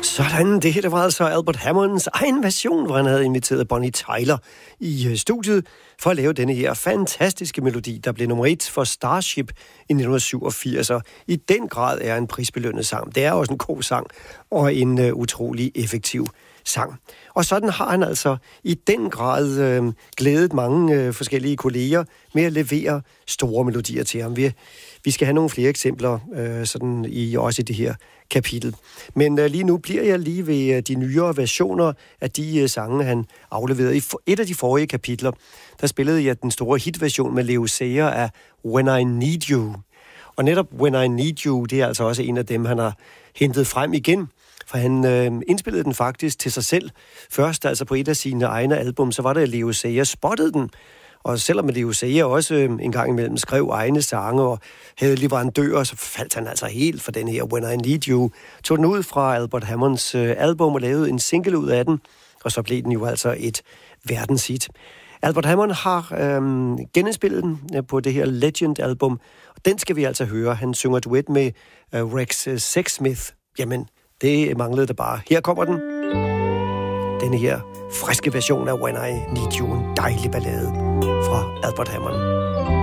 Sådan, det her var altså Albert Hammonds egen version, hvor han havde inviteret Bonnie Tyler i studiet for at lave denne her fantastiske melodi, der blev nummer 1 for Starship i 1987, og i den grad er en prisbelønnet sang. Det er også en god sang og en utrolig effektiv sang. Og sådan har han altså i den grad glædet mange forskellige kolleger med at levere store melodier til ham. Vi skal have nogle flere eksempler sådan også i det her kapitel. Men lige nu bliver jeg lige ved de nyere versioner af de sange, han afleverede. I et af de forrige kapitler, der spillede jeg den store hitversion med Leo Sayer af When I Need You. Og netop When I Need You, det er altså også en af dem, han har hentet frem igen. For han indspillede den faktisk til sig selv. Først altså på et af sine egne album, så var det Leo Sayer spottede den. Og selvom Leo Sayer også en gang imellem skrev egne sange og havde leverandører, så faldt han altså helt for den her When I Need You. Tog den ud fra Albert Hammonds album og lavede en single ud af den, og så blev den jo altså et verdenshit. Albert Hammond har genindspillet den på det her Legend-album, og den skal vi altså høre. Han synger duet med Rex Sexsmith. Jamen, det manglede der bare. Her kommer den. Denne her friske version af When I Need You, en dejlig ballade fra Albert Hammond.